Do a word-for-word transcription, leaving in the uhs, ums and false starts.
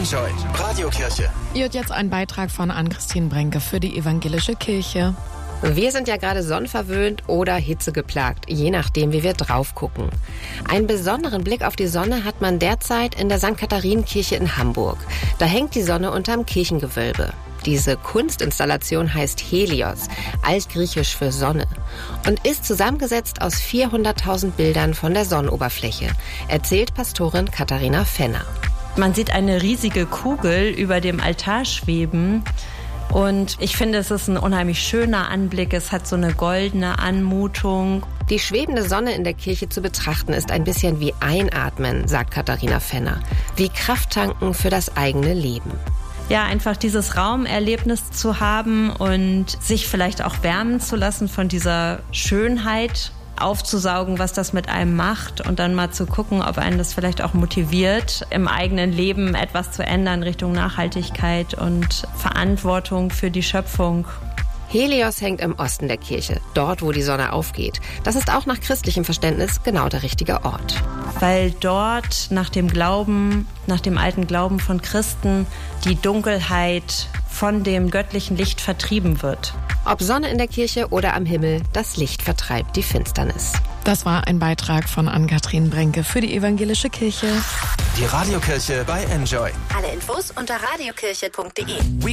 Enjoy. Radiokirche. Ihr hört jetzt einen Beitrag von Ann-Christine Brenke für die Evangelische Kirche. Wir sind ja gerade sonnenverwöhnt oder hitzegeplagt, je nachdem, wie wir drauf gucken. Einen besonderen Blick auf die Sonne hat man derzeit in der Sankt Katharinenkirche in Hamburg. Da hängt die Sonne unterm Kirchengewölbe. Diese Kunstinstallation heißt Helios, altgriechisch für Sonne, und ist zusammengesetzt aus vierhunderttausend Bildern von der Sonnenoberfläche, erzählt Pastorin Katharina Fenner. Man sieht eine riesige Kugel über dem Altar schweben. Und ich finde, es ist ein unheimlich schöner Anblick. Es hat so eine goldene Anmutung. Die schwebende Sonne in der Kirche zu betrachten, ist ein bisschen wie Einatmen, sagt Katharina Fenner. Wie Krafttanken für das eigene Leben. Ja, einfach dieses Raumerlebnis zu haben und sich vielleicht auch wärmen zu lassen von dieser Schönheit, aufzusaugen, was das mit einem macht und dann mal zu gucken, ob einen das vielleicht auch motiviert, im eigenen Leben etwas zu ändern Richtung Nachhaltigkeit und Verantwortung für die Schöpfung. Helios hängt im Osten der Kirche, dort, wo die Sonne aufgeht. Das ist auch nach christlichem Verständnis genau der richtige Ort. Weil dort nach dem Glauben, nach dem alten Glauben von Christen, die Dunkelheit von dem göttlichen Licht vertrieben wird. Ob Sonne in der Kirche oder am Himmel, das Licht vertreibt die Finsternis. Das war ein Beitrag von Ann-Christine Brenke für die Evangelische Kirche. Die Radiokirche bei Enjoy. Alle Infos unter radiokirche punkt de.